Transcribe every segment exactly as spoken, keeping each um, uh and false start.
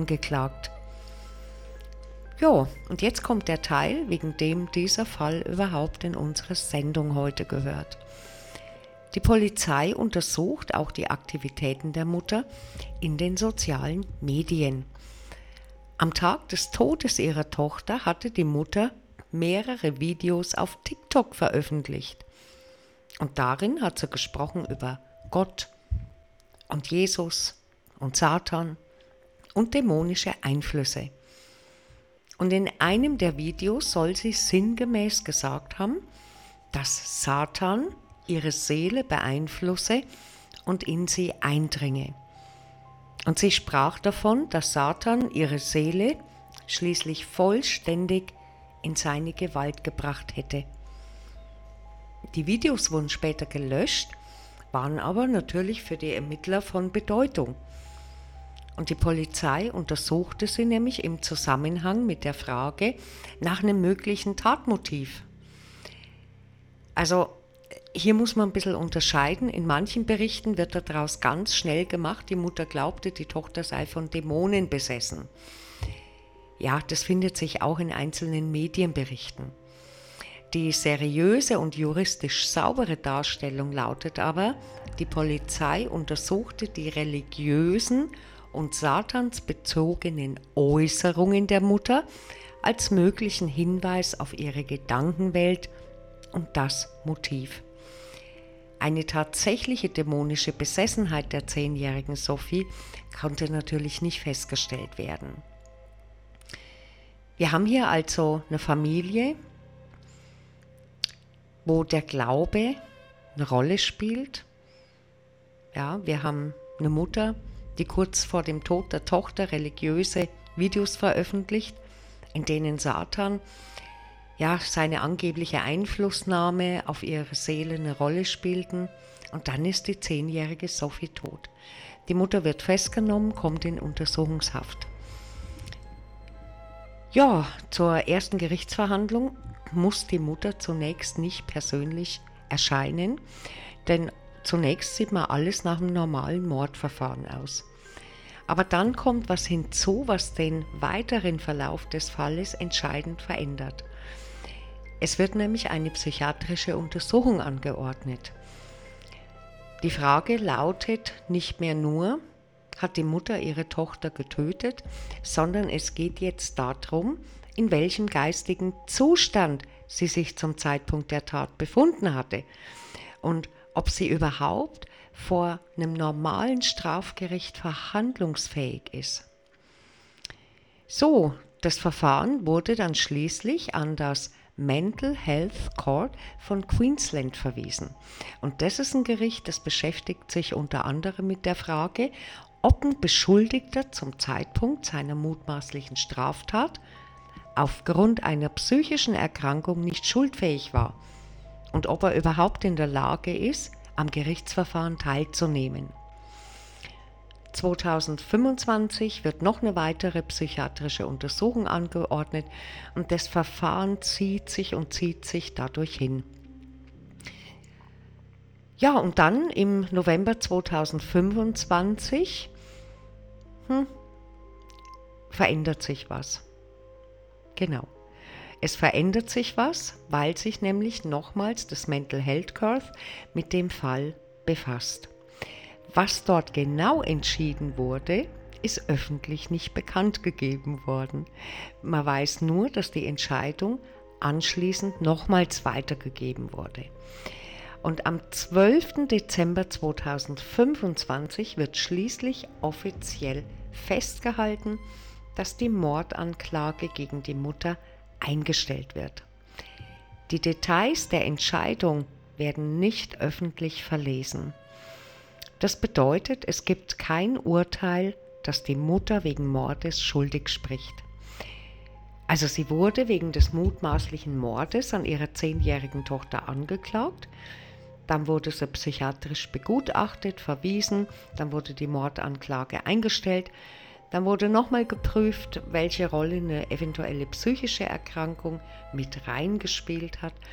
angeklagt. Ja, und jetzt kommt der Teil, wegen dem dieser Fall überhaupt in unsere Sendung heute gehört. Die Polizei untersucht auch die Aktivitäten der Mutter in den sozialen Medien. Am Tag des Todes ihrer Tochter hatte die Mutter mehrere Videos auf TikTok veröffentlicht. Und darin hat sie gesprochen über Gott und Jesus und Satan und dämonische Einflüsse. Und in einem der Videos soll sie sinngemäß gesagt haben, dass Satan ihre Seele beeinflusse und in sie eindringe. Und sie sprach davon, dass Satan ihre Seele schließlich vollständig in seine Gewalt gebracht hätte. Die Videos wurden später gelöscht, waren aber natürlich für die Ermittler von Bedeutung. Und die Polizei untersuchte sie nämlich im Zusammenhang mit der Frage nach einem möglichen Tatmotiv. Also hier muss man ein bisschen unterscheiden. In manchen Berichten wird daraus ganz schnell gemacht, die Mutter glaubte, die Tochter sei von Dämonen besessen. Ja, das findet sich auch in einzelnen Medienberichten. Die seriöse und juristisch saubere Darstellung lautet aber, die Polizei untersuchte die religiösen und satansbezogenen Äußerungen der Mutter als möglichen Hinweis auf ihre Gedankenwelt und das Motiv. Eine tatsächliche dämonische Besessenheit der zehnjährigen Sophie konnte natürlich nicht festgestellt werden. Wir haben hier also eine Familie, wo der Glaube eine Rolle spielt. Ja, wir haben eine Mutter, die kurz vor dem Tod der Tochter religiöse Videos veröffentlicht, in denen Satan ja, seine angebliche Einflussnahme auf ihre Seele eine Rolle spielten. Und dann ist die zehnjährige Sophie tot. Die Mutter wird festgenommen, kommt in Untersuchungshaft. Ja, zur ersten Gerichtsverhandlung muss die Mutter zunächst nicht persönlich erscheinen, denn zunächst sieht man alles nach einem normalen Mordverfahren aus. Aber dann kommt was hinzu, was den weiteren Verlauf des Falles entscheidend verändert. Es wird nämlich eine psychiatrische Untersuchung angeordnet. Die Frage lautet nicht mehr nur, hat die Mutter ihre Tochter getötet, sondern es geht jetzt darum, in welchem geistigen Zustand sie sich zum Zeitpunkt der Tat befunden hatte und ob sie überhaupt vor einem normalen Strafgericht verhandlungsfähig ist. So, das Verfahren wurde dann schließlich an das Mental Health Court von Queensland verwiesen. Und das ist ein Gericht, das beschäftigt sich unter anderem mit der Frage, ob ein Beschuldigter zum Zeitpunkt seiner mutmaßlichen Straftat aufgrund einer psychischen Erkrankung nicht schuldfähig war und ob er überhaupt in der Lage ist, am Gerichtsverfahren teilzunehmen. zweitausendfünfundzwanzig wird noch eine weitere psychiatrische Untersuchung angeordnet und das Verfahren zieht sich und zieht sich dadurch hin. Ja, und dann im November zweitausendfünfundzwanzig hm, verändert sich was. Genau. Es verändert sich was, weil sich nämlich nochmals das Mental Health Court mit dem Fall befasst. Was dort genau entschieden wurde, ist öffentlich nicht bekannt gegeben worden. Man weiß nur, dass die Entscheidung anschließend nochmals weitergegeben wurde. Und am zwölften Dezember zweitausendfünfundzwanzig wird schließlich offiziell festgehalten, dass die Mordanklage gegen die Mutter eingestellt wird. Die Details der Entscheidung werden nicht öffentlich verlesen. Das bedeutet, es gibt kein Urteil, das die Mutter wegen Mordes schuldig spricht. Also sie wurde wegen des mutmaßlichen Mordes an ihrer zehnjährigen Tochter angeklagt, dann wurde sie psychiatrisch begutachtet, verwiesen, dann wurde die Mordanklage eingestellt, dann wurde nochmal geprüft, welche Rolle eine eventuelle psychische Erkrankung mit reingespielt hat.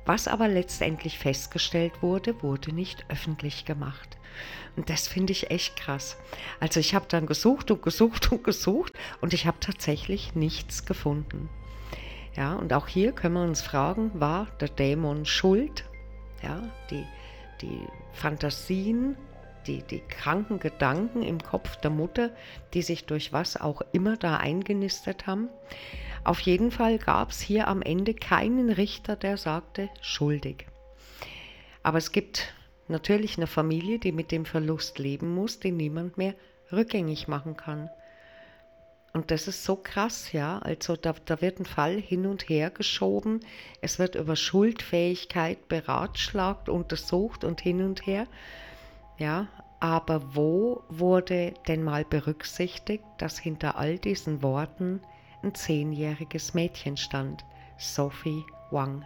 Was aber letztendlich festgestellt wurde, wurde nicht öffentlich gemacht. Und das finde ich echt krass. Also ich habe dann gesucht und gesucht und gesucht und ich habe tatsächlich nichts gefunden. Ja, und auch hier können wir uns fragen, war der Dämon schuld? Ja, die, die Fantasien, die, die kranken Gedanken im Kopf der Mutter, die sich durch was auch immer da eingenistet haben. Auf jeden Fall gab es hier am Ende keinen Richter, der sagte, schuldig. Aber es gibt natürlich eine Familie, die mit dem Verlust leben muss, den niemand mehr rückgängig machen kann. Und das ist so krass, ja, also da, da wird ein Fall hin und her geschoben, es wird über Schuldfähigkeit beratschlagt, untersucht und hin und her, ja, aber wo wurde denn mal berücksichtigt, dass hinter all diesen Worten ein zehnjähriges Mädchen stand, Sophie Wang.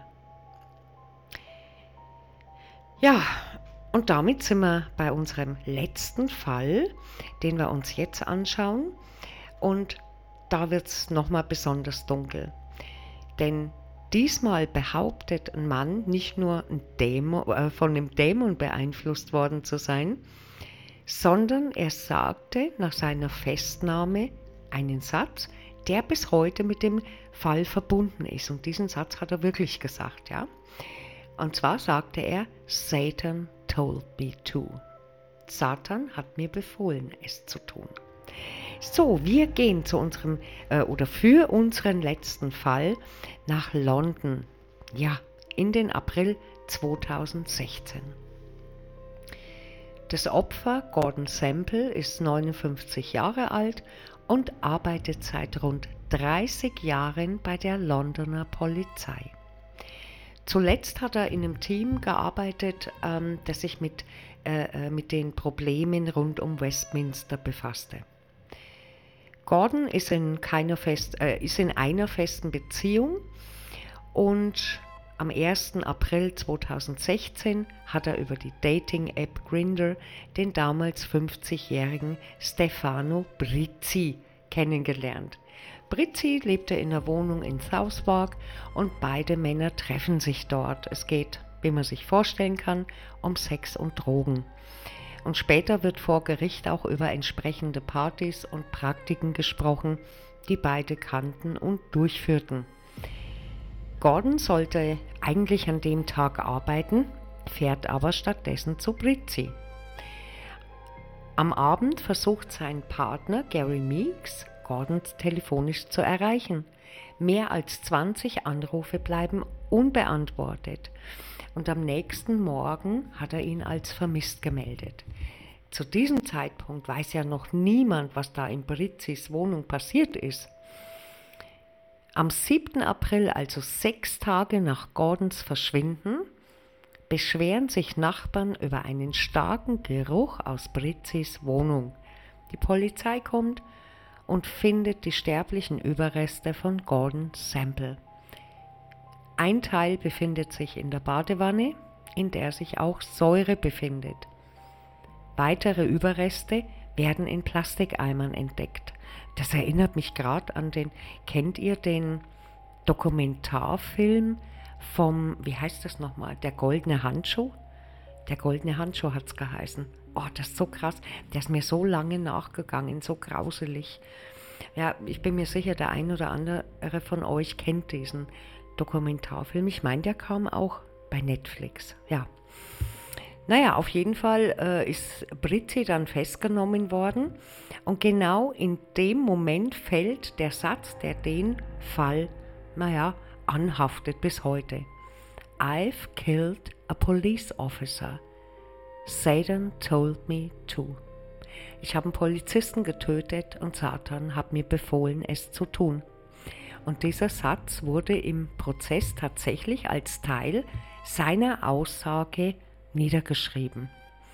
Ja, und damit sind wir bei unserem letzten Fall, den wir uns jetzt anschauen. Und da wird es nochmal besonders dunkel. Denn diesmal behauptet ein Mann nicht nur ein Dämon, äh, von einem Dämon beeinflusst worden zu sein, sondern er sagte nach seiner Festnahme einen Satz, der bis heute mit dem Fall verbunden ist. Und diesen Satz hat er wirklich gesagt, ja. Und zwar sagte er, Satan told me to. Satan hat mir befohlen, es zu tun. So, wir gehen zu unserem äh, oder für unseren letzten Fall nach London. Ja, in den April zweitausendsechzehn. Das Opfer, Gordon Sample, ist neunundfünfzig Jahre alt und arbeitet seit rund dreißig Jahren bei der Londoner Polizei. Zuletzt hat er in einem Team gearbeitet, ähm, das sich mit, äh, mit den Problemen rund um Westminster befasste. Gordon ist in, keiner fest, äh, ist in einer festen Beziehung und am ersten April zweitausendsechzehn hat er über die Dating-App Grindr den damals fünfzigjährigen Stefano Brizzi kennengelernt. Brizzi lebte in einer Wohnung in Southwark und beide Männer treffen sich dort. Es geht, wie man sich vorstellen kann, um Sex und Drogen. Und später wird vor Gericht auch über entsprechende Partys und Praktiken gesprochen, die beide kannten und durchführten. Gordon sollte eigentlich an dem Tag arbeiten, fährt aber stattdessen zu Brizzi. Am Abend versucht sein Partner Gary Meeks, Gordon telefonisch zu erreichen. Mehr als zwanzig Anrufe bleiben unbeantwortet und am nächsten Morgen hat er ihn als vermisst gemeldet. Zu diesem Zeitpunkt weiß ja noch niemand, was da in Brizzis Wohnung passiert ist. Am siebten April, also sechs Tage nach Gordons Verschwinden, beschweren sich Nachbarn über einen starken Geruch aus Brizzis Wohnung. Die Polizei kommt und findet die sterblichen Überreste von Gordon Sample. Ein Teil befindet sich in der Badewanne, in der sich auch Säure befindet. Weitere Überreste werden in Plastikeimern entdeckt. Das erinnert mich gerade an den, kennt ihr den Dokumentarfilm vom, wie heißt das nochmal, der goldene Handschuh? Der goldene Handschuh hat es geheißen. Oh, das ist so krass, der ist mir so lange nachgegangen, so grauselig. Ja, ich bin mir sicher, der ein oder andere von euch kennt diesen Dokumentarfilm. Ich meine, der kam auch bei Netflix, ja. Naja, auf jeden Fall äh, ist Brizzi dann festgenommen worden und genau in dem Moment fällt der Satz, der den Fall, naja, anhaftet bis heute. I've killed a police officer. Satan told me to. Ich habe einen Polizisten getötet und Satan hat mir befohlen, es zu tun. Und dieser Satz wurde im Prozess tatsächlich als Teil seiner Aussage niedergeschrieben.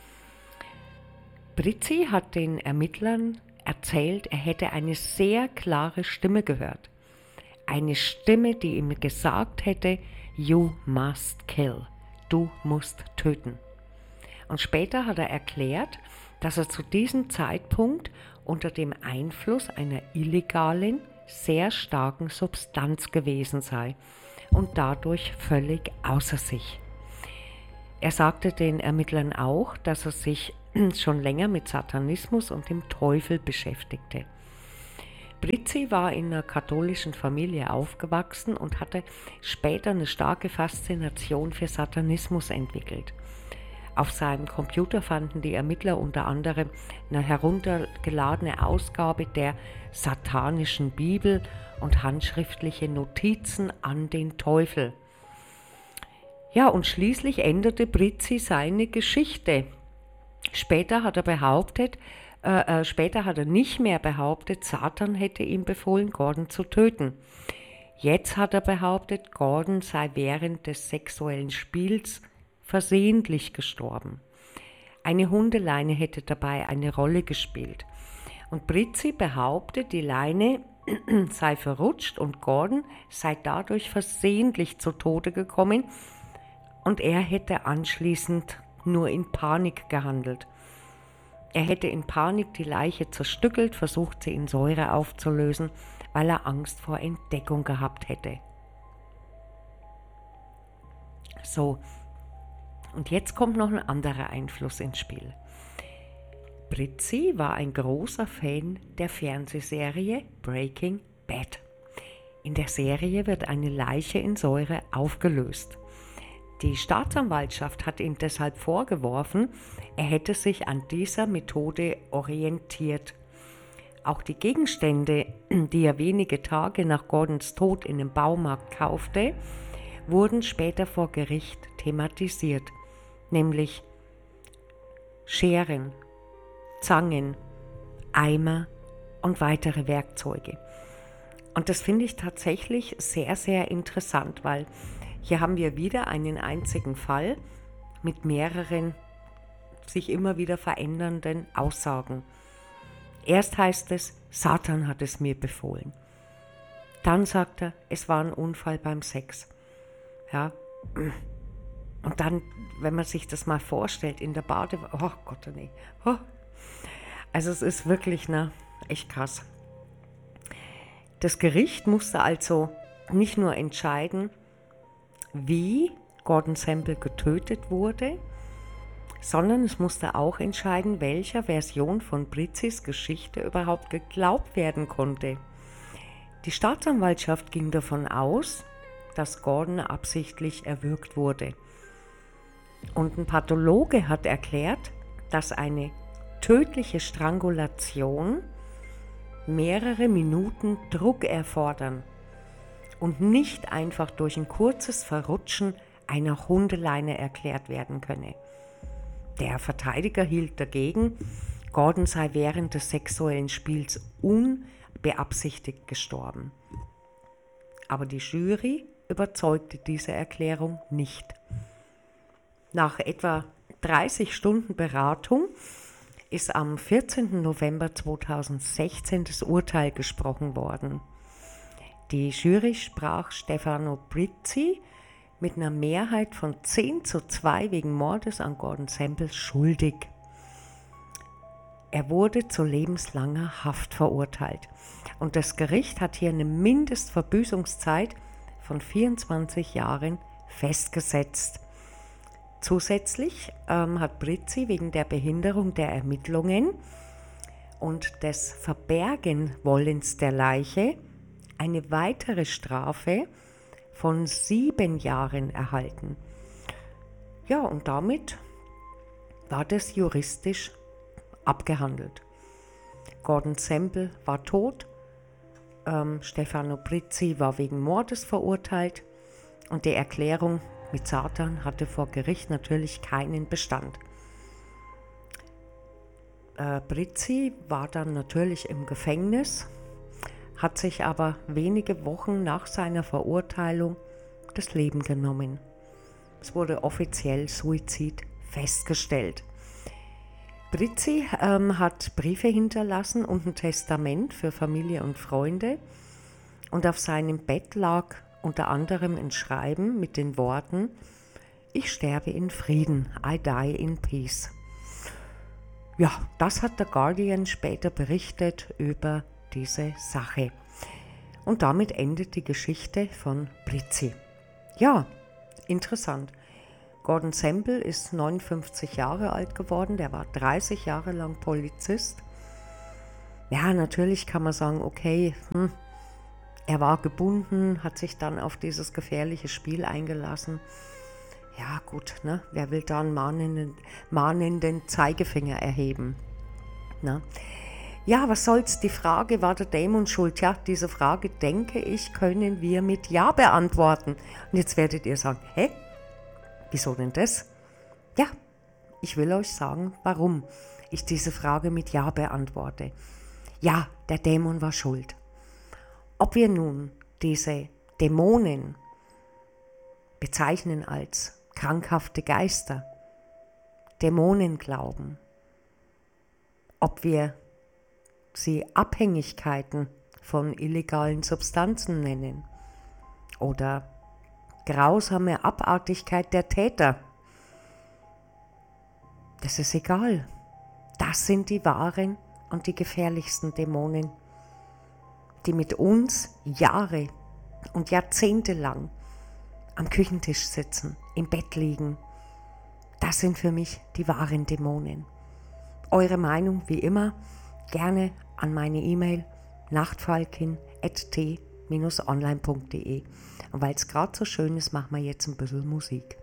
Brizzi hat den Ermittlern erzählt, er hätte eine sehr klare Stimme gehört. Eine Stimme, die ihm gesagt hätte, you must kill, du musst töten. Und später hat er erklärt, dass er zu diesem Zeitpunkt unter dem Einfluss einer illegalen, sehr starken Substanz gewesen sei und dadurch völlig außer sich. Er sagte den Ermittlern auch, dass er sich schon länger mit Satanismus und dem Teufel beschäftigte. Brizzi war in einer katholischen Familie aufgewachsen und hatte später eine starke Faszination für Satanismus entwickelt. Auf seinem Computer fanden die Ermittler unter anderem eine heruntergeladene Ausgabe der satanischen Bibel und handschriftliche Notizen an den Teufel. Ja, und schließlich änderte Brizzi seine Geschichte. Später hat er behauptet, äh, äh, später hat er nicht mehr behauptet, Satan hätte ihm befohlen, Gordon zu töten. Jetzt hat er behauptet, Gordon sei während des sexuellen Spiels versehentlich gestorben. Eine Hundeleine hätte dabei eine Rolle gespielt. Und Brizzi behauptet, die Leine sei verrutscht und Gordon sei dadurch versehentlich zu Tode gekommen und er hätte anschließend nur in Panik gehandelt. Er hätte in Panik die Leiche zerstückelt, versucht sie in Säure aufzulösen, weil er Angst vor Entdeckung gehabt hätte. So, und jetzt kommt noch ein anderer Einfluss ins Spiel. Brizzi war ein großer Fan der Fernsehserie Breaking Bad. In der Serie wird eine Leiche in Säure aufgelöst. Die Staatsanwaltschaft hat ihm deshalb vorgeworfen, er hätte sich an dieser Methode orientiert. Auch die Gegenstände, die er wenige Tage nach Gordons Tod in einem Baumarkt kaufte, wurden später vor Gericht thematisiert, nämlich Scheren, Zangen, Eimer und weitere Werkzeuge. Und das finde ich tatsächlich sehr, sehr interessant, weil hier haben wir wieder einen einzigen Fall mit mehreren sich immer wieder verändernden Aussagen. Erst heißt es, Satan hat es mir befohlen. Dann sagt er, es war ein Unfall beim Sex. Ja. Und dann, wenn man sich das mal vorstellt, in der Badewanne, oh Gott, nee. Oh. Also es ist wirklich, ne, echt krass. Das Gericht musste also nicht nur entscheiden, wie Gordon Sample getötet wurde, sondern es musste auch entscheiden, welcher Version von Brizzis Geschichte überhaupt geglaubt werden konnte. Die Staatsanwaltschaft ging davon aus, dass Gordon absichtlich erwürgt wurde. Und ein Pathologe hat erklärt, dass eine tödliche Strangulation mehrere Minuten Druck erfordern und nicht einfach durch ein kurzes Verrutschen einer Hundeleine erklärt werden könne. Der Verteidiger hielt dagegen, Gordon sei während des sexuellen Spiels unbeabsichtigt gestorben. Aber die Jury überzeugte diese Erklärung nicht. Nach etwa dreißig Stunden Beratung ist am vierzehnten November zweitausendsechzehn das Urteil gesprochen worden. Die Jury sprach Stefano Brizzi mit einer Mehrheit von zehn zu zwei wegen Mordes an Gordon Sample schuldig. Er wurde zu lebenslanger Haft verurteilt und das Gericht hat hier eine Mindestverbüßungszeit von vierundzwanzig Jahren festgesetzt. Zusätzlich ähm, hat Brizzi wegen der Behinderung der Ermittlungen und des Verbergenwollens der Leiche eine weitere Strafe von sieben Jahren erhalten. Ja, und damit war das juristisch abgehandelt. Gordon Sample war tot, ähm, Stefano Brizzi war wegen Mordes verurteilt und die Erklärung mit Satan hatte vor Gericht natürlich keinen Bestand. Äh, Brizzi war dann natürlich im Gefängnis, hat sich aber wenige Wochen nach seiner Verurteilung das Leben genommen. Es wurde offiziell Suizid festgestellt. Brizzi ähm, hat Briefe hinterlassen und ein Testament für Familie und Freunde und auf seinem Bett lag unter anderem ein Schreiben mit den Worten: Ich sterbe in Frieden, I die in peace. Ja, das hat der Guardian später berichtet über diese Sache. Und damit endet die Geschichte von Brizzi. Ja, interessant. Gordon Semple ist neunundfünfzig Jahre alt geworden, der war dreißig Jahre lang Polizist. Ja, natürlich kann man sagen, okay, hm, er war gebunden, hat sich dann auf dieses gefährliche Spiel eingelassen. Ja gut, ne? Wer will da einen mahnenden, mahnenden Zeigefinger erheben? Ne? Ja, was soll's, die Frage, war der Dämon schuld? Ja, diese Frage, denke ich, können wir mit Ja beantworten. Und jetzt werdet ihr sagen, hä? Wieso denn das? Ja, ich will euch sagen, warum ich diese Frage mit Ja beantworte. Ja, der Dämon war schuld. Ob wir nun diese Dämonen bezeichnen als krankhafte Geister, Dämonen glauben, ob wir sie Abhängigkeiten von illegalen Substanzen nennen oder grausame Abartigkeit der Täter, das ist egal. Das sind die wahren und die gefährlichsten Dämonen, die mit uns Jahre und Jahrzehnte lang am Küchentisch sitzen, im Bett liegen. Das sind für mich die wahren Dämonen. Eure Meinung wie immer gerne an meine E-Mail nachtfalkin at t bindestrich online punkt de. Und weil es gerade so schön ist, machen wir jetzt ein bisschen Musik.